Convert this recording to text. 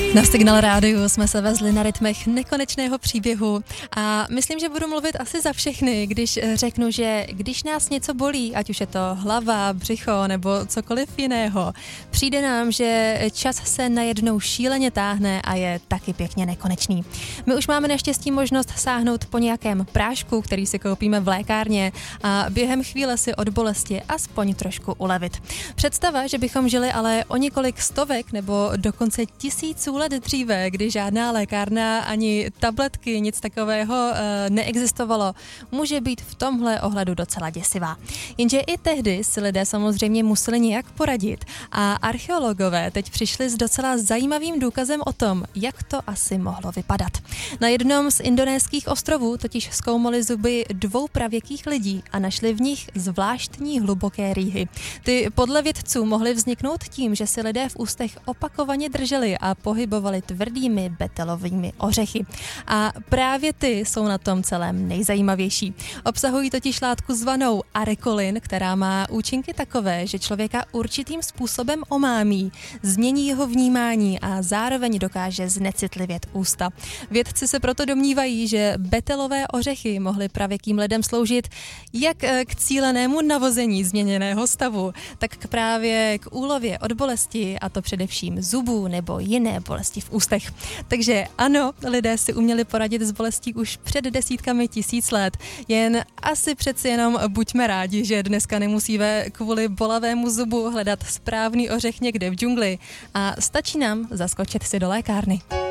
Na Signál rádiu jsme se vezli na rytmech nekonečného příběhu a myslím, že budu mluvit asi za všechny, když řeknu, že když nás něco bolí, ať už je to hlava, břicho nebo cokoliv jiného, přijde nám, že čas se najednou šíleně táhne a je taky pěkně nekonečný. My už máme naštěstí možnost sáhnout po nějakém prášku, který si koupíme v lékárně a během chvíle si od bolesti aspoň trošku ulevit. Představa, že bychom žili ale o několik stovek nebo dokonce tisíců let dříve, kdy žádná lékárna ani tabletky, nic takového neexistovalo, může být v tomhle ohledu docela děsivá. Jenže i tehdy si lidé samozřejmě museli nějak poradit a archeologové teď přišli s docela zajímavým důkazem o tom, jak to asi mohlo vypadat. Na jednom z indonéských ostrovů totiž zkoumali zuby 2 pravěkých lidí a našli v nich zvláštní hluboké rýhy. Ty podle vědců mohly vzniknout tím, že si lidé v ústech opakovaně drželi a pohybovali tvrdými betelovými ořechy. A právě ty jsou na tom celém nejzajímavější. Obsahují totiž látku zvanou arekolin, která má účinky takové, že člověka určitým způsobem omámí, změní jeho vnímání a zároveň dokáže znecitlivět ústa. Vědci se proto domnívají, že betelové ořechy mohly pravěkým lidem sloužit jak k cílenému navození změněného stavu, tak právě k úlově od bolesti, a to především zubů nebo jiné bolesti v ústech. Takže ano, lidé si uměli poradit s bolestí už před desítkami tisíc let, jen asi přeci jenom buďme rádi, že dneska nemusíme kvůli bolavému zubu hledat správný ořech někde v džungli a stačí nám zaskočit si do lékárny.